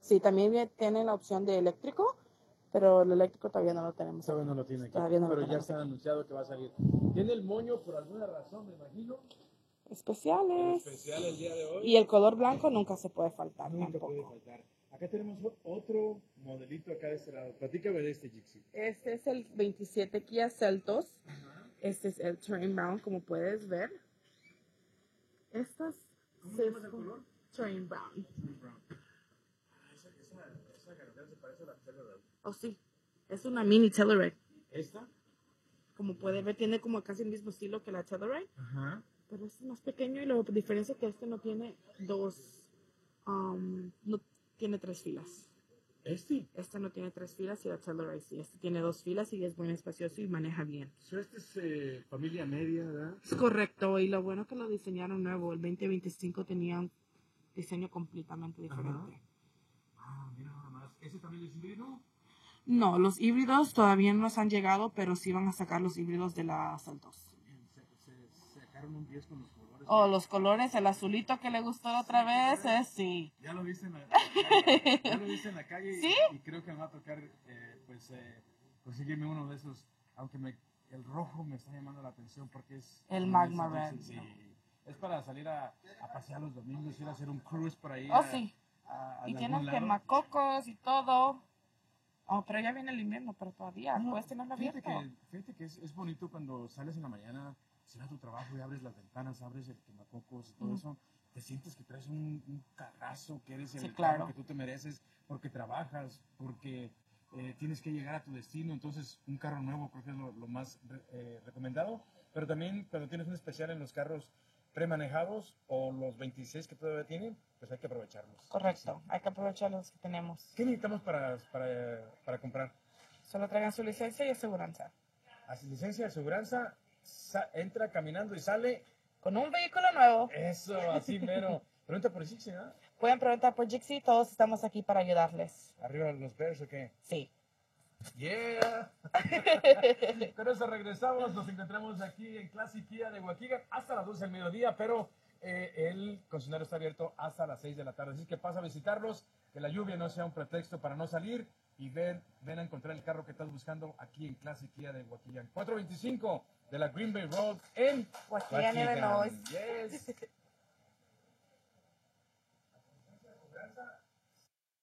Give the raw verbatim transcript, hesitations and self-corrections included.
Sí, también viene- tiene la opción de eléctrico, pero el eléctrico todavía no lo tenemos. Todavía no lo tiene aquí, Todavía no lo pero ya tenemos está aquí. anunciado que va a salir. Tiene el moño por alguna razón, me imagino. Especiales. Especial el día de hoy. Y el color blanco nunca se puede faltar Nunca tampoco. puede faltar. Acá tenemos otro modelito acá de este lado. Platícame de este, Jixi. Este es el veintisiete Kia Seltos. Ajá. Este es el Terrain Brown, como puedes ver. Estas ¿Cómo se llama el color? Terrain Brown. Brown. Ah, esa, esa, esa carretera se parece a la Telluride. Oh, sí. Es una mini Telluride. ¿Esta? Como puede ver, tiene como casi el mismo estilo que la Telluride. Ajá. Pero este es más pequeño y la diferencia es que este no tiene dos, um, no tiene tres filas. ¿Este? Este no tiene tres filas y la Telluride sí. Este tiene dos filas y es muy espacioso y maneja bien. So, este es eh, familia media, ¿verdad? Es correcto. Y lo bueno que lo diseñaron nuevo. El veinte veinticinco tenía un diseño completamente diferente. Ah, mira nada más. ¿Ese también es híbrido? No, los híbridos todavía no nos han llegado, pero sí van a sacar los híbridos de la Seltos. Se, se sacaron un diez con los colores. Oh, los colores, el azulito que le gustó la otra vez, es sí. Ya lo viste en la, calle, ya lo viste en la calle. ¿Sí? Y, y creo que me va a tocar eh, pues eh, conseguirme uno de esos, aunque me, el rojo me está llamando la atención porque es El es Magma ese, Red. sí. Es para salir a, a pasear los domingos, ir a hacer un cruise por ahí. Oh, a, sí. a- a Y algún tiene lado. quemacocos y todo. Oh, pero ya viene el invierno, pero todavía No, puedes tenerlo fíjate abierto. que, fíjate que es, es bonito cuando sales en la mañana, si vas a tu trabajo y abres las ventanas, abres el quemacocos y todo Ujú. eso, te sientes que traes un, un carrazo, que eres el Sí, carro claro. que tú te mereces porque trabajas, porque eh, tienes que llegar a tu destino. Entonces, un carro nuevo creo que es lo, lo más re- eh, recomendado. Pero también cuando tienes un especial en los carros premanejados o los veintiséis que todavía tienen, pues hay que aprovecharlos. Correcto, hay que aprovechar los que tenemos. ¿Qué necesitamos para, para, para comprar? Solo traigan su licencia y aseguranza. Así, licencia, aseguranza, sa- entra caminando y sale. Con un vehículo nuevo, Eso, así mero. Pregunta por Sixi, ¿no? pueden preguntar por Jixi, todos estamos aquí para ayudarles. ¿Arriba los Bears o qué? Sí. Yeah. Con eso regresamos, nos encontramos aquí en Classic Kia de Waukegan hasta las doce del mediodía, pero eh, el concesionario está abierto hasta las seis de la tarde. Así que pasa a visitarlos, que la lluvia no sea un pretexto para no salir y ven, ven a encontrar el carro que estás buscando aquí en Classic Kia de Waukegan. cuatrocientos veinticinco de la Green Bay Road en Waukegan, Illinois. Yes.